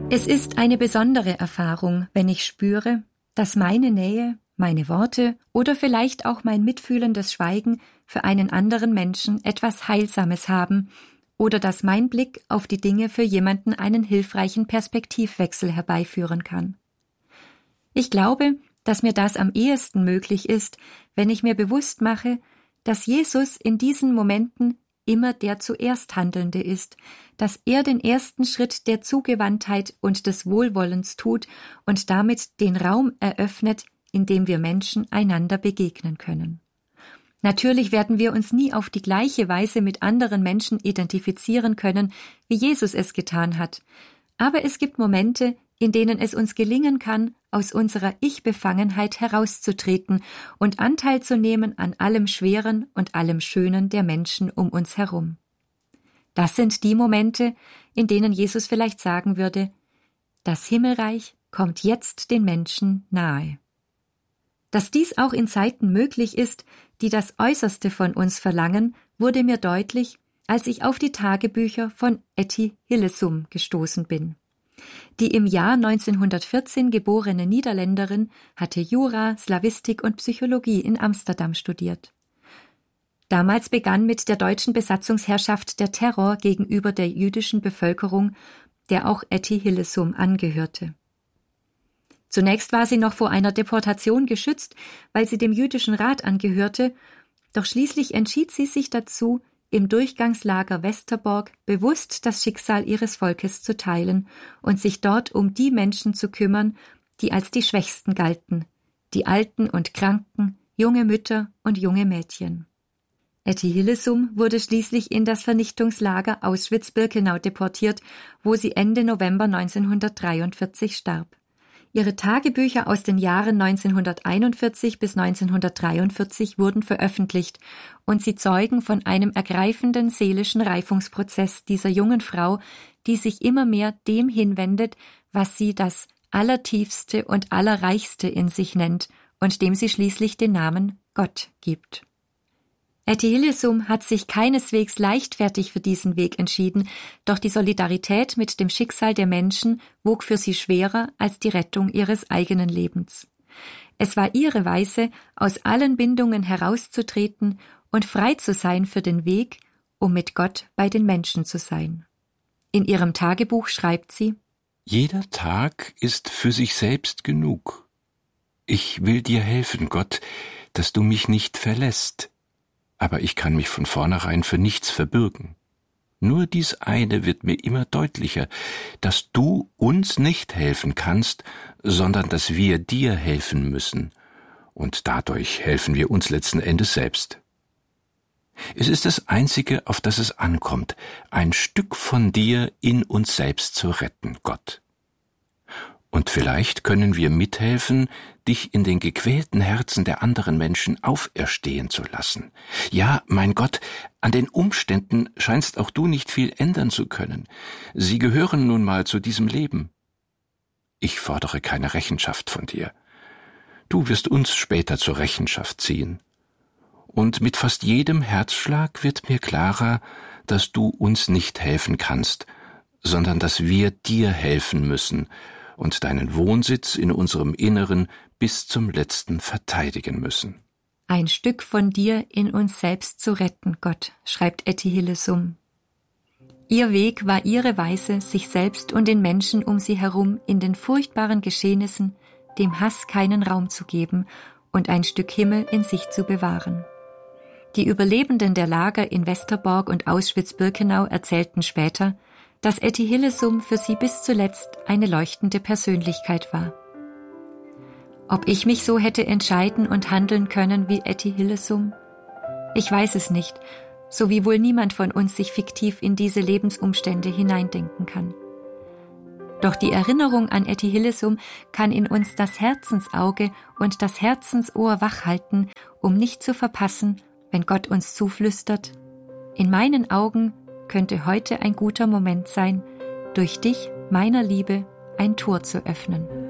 Es ist eine besondere Erfahrung, wenn ich spüre, dass meine Nähe, meine Worte oder vielleicht auch mein mitfühlendes Schweigen für einen anderen Menschen etwas Heilsames haben oder dass mein Blick auf die Dinge für jemanden einen hilfreichen Perspektivwechsel herbeiführen kann. Ich glaube, dass mir das am ehesten möglich ist, wenn ich mir bewusst mache, dass Jesus in diesen Momenten immer der zuerst Handelnde ist, dass er den ersten Schritt der Zugewandtheit und des Wohlwollens tut und damit den Raum eröffnet, in dem wir Menschen einander begegnen können. Natürlich werden wir uns nie auf die gleiche Weise mit anderen Menschen identifizieren können, wie Jesus es getan hat. Aber es gibt Momente, in denen es uns gelingen kann, aus unserer Ich-Befangenheit herauszutreten und Anteil zu nehmen an allem Schweren und allem Schönen der Menschen um uns herum. Das sind die Momente, in denen Jesus vielleicht sagen würde: Das Himmelreich kommt jetzt den Menschen nahe. Dass dies auch in Zeiten möglich ist, die das Äußerste von uns verlangen, wurde mir deutlich, als ich auf die Tagebücher von Etty Hillesum gestoßen bin. Die im Jahr 1914 geborene Niederländerin hatte Jura, Slawistik und Psychologie in Amsterdam studiert. Damals begann mit der deutschen Besatzungsherrschaft der Terror gegenüber der jüdischen Bevölkerung, der auch Etty Hillesum angehörte. Zunächst war sie noch vor einer Deportation geschützt, weil sie dem jüdischen Rat angehörte, doch schließlich entschied sie sich dazu, im Durchgangslager Westerbork bewusst das Schicksal ihres Volkes zu teilen und sich dort um die Menschen zu kümmern, die als die Schwächsten galten, die Alten und Kranken, junge Mütter und junge Mädchen. Etty Hillesum wurde schließlich in das Vernichtungslager Auschwitz-Birkenau deportiert, wo sie Ende November 1943 starb. Ihre Tagebücher aus den Jahren 1941 bis 1943 wurden veröffentlicht und sie zeugen von einem ergreifenden seelischen Reifungsprozess dieser jungen Frau, die sich immer mehr dem hinwendet, was sie das Allertiefste und Allerreichste in sich nennt und dem sie schließlich den Namen Gott gibt. Etty Hillesum hat sich keineswegs leichtfertig für diesen Weg entschieden, doch die Solidarität mit dem Schicksal der Menschen wog für sie schwerer als die Rettung ihres eigenen Lebens. Es war ihre Weise, aus allen Bindungen herauszutreten und frei zu sein für den Weg, um mit Gott bei den Menschen zu sein. In ihrem Tagebuch schreibt sie: Jeder Tag ist für sich selbst genug. Ich will dir helfen, Gott, dass du mich nicht verlässt. Aber ich kann mich von vornherein für nichts verbürgen. Nur dies eine wird mir immer deutlicher, dass du uns nicht helfen kannst, sondern dass wir dir helfen müssen. Und dadurch helfen wir uns letzten Endes selbst. Es ist das Einzige, auf das es ankommt, ein Stück von dir in uns selbst zu retten, Gott. Und vielleicht können wir mithelfen, dich in den gequälten Herzen der anderen Menschen auferstehen zu lassen. Ja, mein Gott, an den Umständen scheinst auch du nicht viel ändern zu können. Sie gehören nun mal zu diesem Leben. Ich fordere keine Rechenschaft von dir. Du wirst uns später zur Rechenschaft ziehen. Und mit fast jedem Herzschlag wird mir klarer, dass du uns nicht helfen kannst, sondern dass wir dir helfen müssen und deinen Wohnsitz in unserem Inneren bis zum Letzten verteidigen müssen. Ein Stück von dir in uns selbst zu retten, Gott, schreibt Etty Hillesum. Ihr Weg war ihre Weise, sich selbst und den Menschen um sie herum in den furchtbaren Geschehnissen, dem Hass keinen Raum zu geben und ein Stück Himmel in sich zu bewahren. Die Überlebenden der Lager in Westerbork und Auschwitz-Birkenau erzählten später, dass Etty Hillesum für sie bis zuletzt eine leuchtende Persönlichkeit war. Ob ich mich so hätte entscheiden und handeln können wie Etty Hillesum? Ich weiß es nicht, so wie wohl niemand von uns sich fiktiv in diese Lebensumstände hineindenken kann. Doch die Erinnerung an Etty Hillesum kann in uns das Herzensauge und das Herzensohr wachhalten, um nicht zu verpassen, wenn Gott uns zuflüstert: In meinen Augen könnte heute ein guter Moment sein, durch dich, meiner Liebe, ein Tor zu öffnen.